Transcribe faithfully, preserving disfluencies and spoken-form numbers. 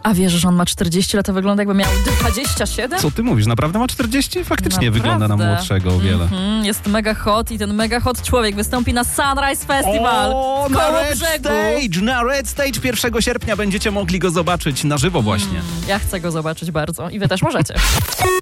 A wiesz, że on ma czterdzieści lat, a wygląda jakby miał dwadzieścia siedem? Co ty mówisz? Naprawdę ma czterdzieści? Faktycznie Naprawdę. wygląda na młodszego o wiele. Mm-hmm, jest mega hot i ten mega hot człowiek wystąpi na Sunrise Festival O, w na Red Kołobrzegu. Stage! Na Red Stage pierwszego sierpnia będziecie mogli go zobaczyć na żywo właśnie. Mm, ja chcę go zobaczyć bardzo i wy też możecie.